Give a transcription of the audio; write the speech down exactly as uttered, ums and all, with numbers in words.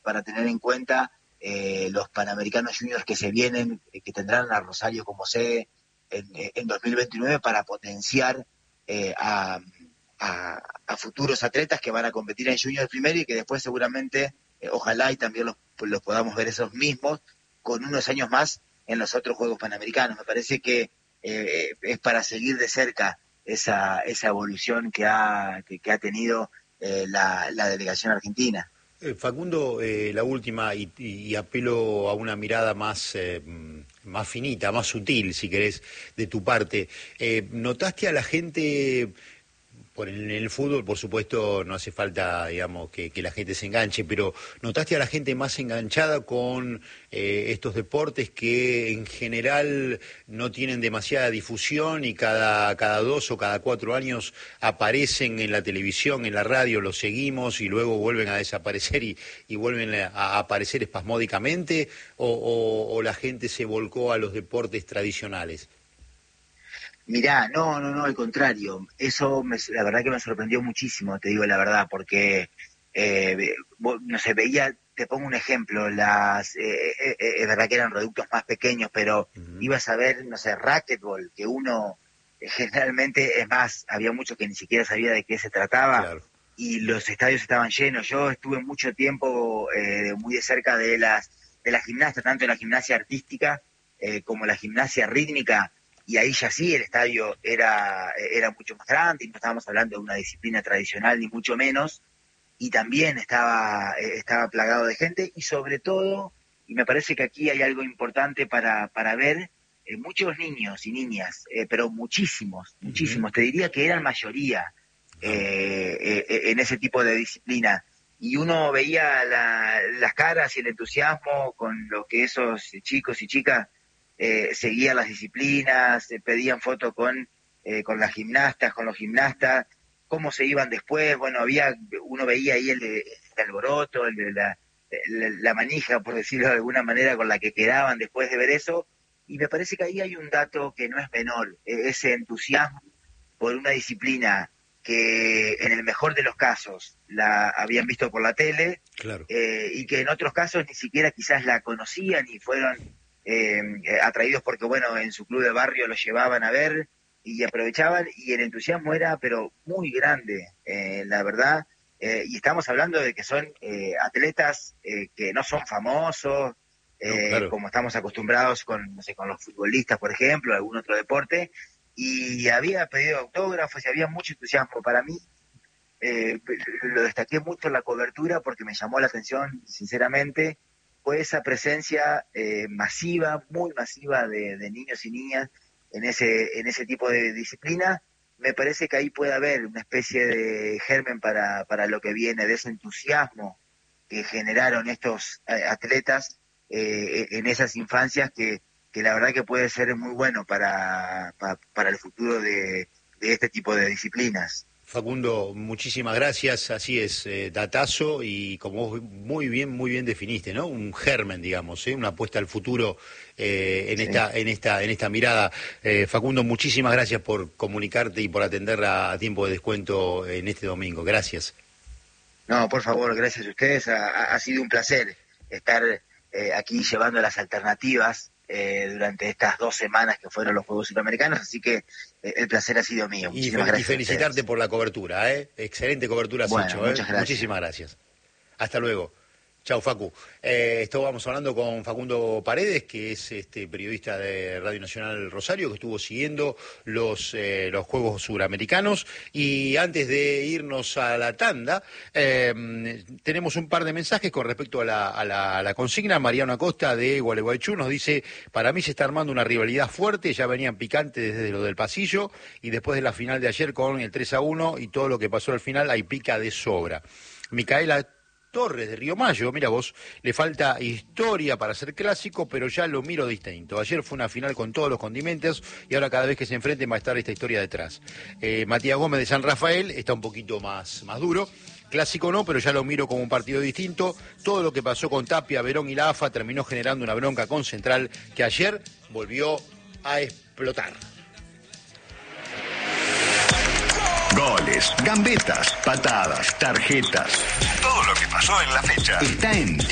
para tener en cuenta eh, los Panamericanos Juniors que se vienen, eh, que tendrán a Rosario como sede en, en dos mil veintinueve para potenciar eh, a, a, a futuros atletas que van a competir en Juniors primero y que después seguramente, eh, ojalá y también los, los podamos ver esos mismos con unos años más en los otros Juegos Panamericanos. Me parece que eh, es para seguir de cerca esa, esa evolución que ha, que, que ha tenido eh, la, la delegación argentina. Eh, Facundo, eh, la última, y, y apelo a una mirada más, eh, más finita, más sutil, si querés, de tu parte. Eh, ¿Notaste a la gente... Por en el fútbol, por supuesto, no hace falta, digamos, que, que la gente se enganche, pero ¿notaste a la gente más enganchada con eh, estos deportes que en general no tienen demasiada difusión y cada, cada dos o cada cuatro años aparecen en la televisión, en la radio, los seguimos y luego vuelven a desaparecer y, y vuelven a, a aparecer espasmódicamente? O, o, ¿O la gente se volcó a los deportes tradicionales? Mirá, no, no, no, al contrario. Eso, me, la verdad que me sorprendió muchísimo, te digo la verdad, porque, eh, no sé, veía, te pongo un ejemplo, las, eh, eh, es verdad que eran reductos más pequeños, pero uh-huh. ibas a ver, no sé, racquetball, que uno eh, generalmente, es más, había mucho que ni siquiera sabía de qué se trataba, claro. Y los estadios estaban llenos. Yo estuve mucho tiempo eh, muy de cerca de las, de la gimnasia, tanto la gimnasia artística eh, como la gimnasia rítmica. Y ahí ya sí, el estadio era, era mucho más grande, y no estábamos hablando de una disciplina tradicional, ni mucho menos, y también estaba, estaba plagado de gente, y sobre todo, y me parece que aquí hay algo importante para, para ver, eh, muchos niños y niñas, eh, pero muchísimos, muchísimos, uh-huh. Te diría que eran mayoría eh, eh, en ese tipo de disciplina, y uno veía la, las caras y el entusiasmo con lo que esos chicos y chicas Eh, seguían las disciplinas, eh, pedían fotos con, eh, con las gimnastas, con los gimnastas, cómo se iban después. Bueno, había, uno veía ahí el, de, el alboroto, el de la, la, la manija, por decirlo de alguna manera, con la que quedaban después de ver eso, y me parece que ahí hay un dato que no es menor, eh, ese entusiasmo por una disciplina que en el mejor de los casos la habían visto por la tele, claro. eh, y que en otros casos ni siquiera quizás la conocían y fueron Eh, atraídos porque, bueno, en su club de barrio los llevaban a ver y aprovechaban, y el entusiasmo era, pero muy grande, eh, la verdad, eh, y estamos hablando de que son eh, atletas eh, que no son famosos, eh, no, claro. como estamos acostumbrados con, no sé, con los futbolistas, por ejemplo, algún otro deporte, y había pedido autógrafos y había mucho entusiasmo. Para mí, eh, lo destaqué mucho en la cobertura porque me llamó la atención, sinceramente, fue esa presencia eh, masiva, muy masiva de, de niños y niñas en ese, en ese tipo de disciplina. Me parece que ahí puede haber una especie de germen para, para lo que viene, de ese entusiasmo que generaron estos eh, atletas eh, en esas infancias, que, que la verdad que puede ser muy bueno para, para, para el futuro de, de este tipo de disciplinas. Facundo, muchísimas gracias, así es, eh, datazo, y como vos muy bien, muy bien definiste, ¿no? Un germen, digamos, ¿eh? Una apuesta al futuro eh, en sí. esta, en esta, en esta mirada. Eh, Facundo, muchísimas gracias por comunicarte y por atender a, a tiempo de descuento en este domingo. Gracias. No, por favor, gracias a ustedes. Ha, ha sido un placer estar eh, aquí llevando las alternativas Eh, durante estas dos semanas que fueron los Juegos Suramericanos, así que eh, el placer ha sido mío. Y, fel- y felicitarte por la cobertura, ¿eh? Excelente cobertura has bueno, hecho, muchas ¿eh? gracias. Muchísimas gracias. Hasta luego. Chau, Facu. Eh, estábamos hablando con Facundo Paredes, que es este periodista de Radio Nacional Rosario, que estuvo siguiendo los, eh, los Juegos Suramericanos. Y antes de irnos a la tanda, eh, tenemos un par de mensajes con respecto a la, a la, a la consigna. Mariano Acosta de Gualeguaychú nos dice: para mí se está armando una rivalidad fuerte, ya venían picantes desde lo del pasillo, y después de la final de ayer con el tres a uno y todo lo que pasó al final, hay pica de sobra. Micaela Torres de Río Mayo, mira vos, le falta historia para ser clásico, pero ya lo miro distinto. Ayer fue una final con todos los condimentos y ahora cada vez que se enfrenten va a estar esta historia detrás. Eh, Matías Gómez de San Rafael está un poquito más, más duro. Clásico no, pero ya lo miro como un partido distinto. Todo lo que pasó con Tapia, Verón y la A F A terminó generando una bronca con Central que ayer volvió a explotar. Goles, gambetas, patadas, tarjetas. Todo lo que pasó en la fecha está en